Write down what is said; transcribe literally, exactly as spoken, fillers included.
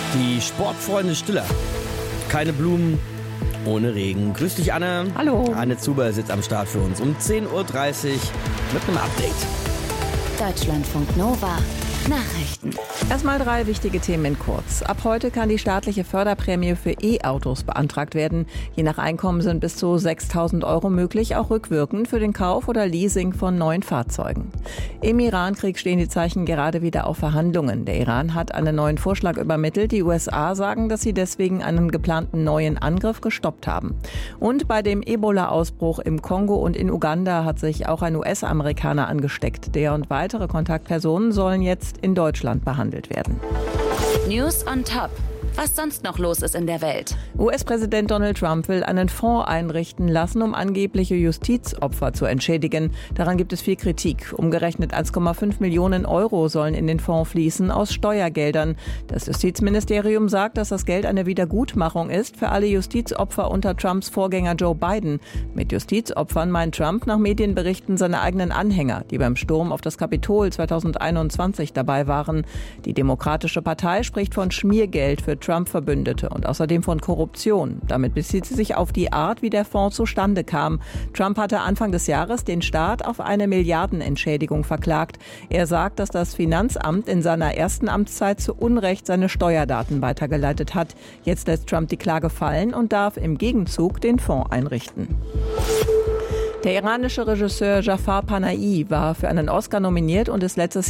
Die Sportfreunde Stiller. Keine Blumen ohne Regen. Grüß dich, Anne. Hallo. Anne Zuber sitzt am Start für uns um zehn Uhr dreißig mit einem Update. Deutschlandfunk Nova. Nachrichten. Erstmal drei wichtige Themen in kurz. Ab heute kann die staatliche Förderprämie für E-Autos beantragt werden. Je nach Einkommen sind bis zu sechstausend Euro möglich, auch rückwirkend für den Kauf oder Leasing von neuen Fahrzeugen. Im Irankrieg stehen die Zeichen gerade wieder auf Verhandlungen. Der Iran hat einen neuen Vorschlag übermittelt. Die U S A sagen, dass sie deswegen einen geplanten neuen Angriff gestoppt haben. Und bei dem Ebola-Ausbruch im Kongo und in Uganda hat sich auch ein U S-Amerikaner angesteckt. Der und weitere Kontaktpersonen sollen jetzt in Deutschland behandelt werden. News on Top. Was sonst noch los ist in der Welt. U S-Präsident Donald Trump will einen Fonds einrichten lassen, um angebliche Justizopfer zu entschädigen. Daran gibt es viel Kritik. Umgerechnet eins Komma fünf Millionen Euro sollen in den Fonds fließen aus Steuergeldern. Das Justizministerium sagt, dass das Geld eine Wiedergutmachung ist für alle Justizopfer unter Trumps Vorgänger Joe Biden. Mit Justizopfern meint Trump nach Medienberichten seine eigenen Anhänger, die beim Sturm auf das Kapitol zweitausendeinundzwanzig dabei waren. Die Demokratische Partei spricht von Schmiergeld für Trump-Verbündete und außerdem von Korruption. Damit bezieht sie sich auf die Art, wie der Fonds zustande kam. Trump hatte Anfang des Jahres den Staat auf eine Milliardenentschädigung verklagt. Er sagt, dass das Finanzamt in seiner ersten Amtszeit zu Unrecht seine Steuerdaten weitergeleitet hat. Jetzt lässt Trump die Klage fallen und darf im Gegenzug den Fonds einrichten. Der iranische Regisseur Jafar Panahi war für einen Oscar nominiert und ist letztes